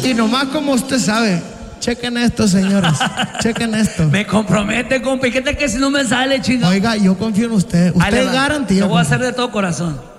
Y nomás como usted sabe, chequen esto, señoras. Chequen esto. Me compromete, compa. ¿Y qué tal que si no me sale, chingado? Oiga, yo confío en usted. Usted es garantía. Lo voy a hacer de todo corazón.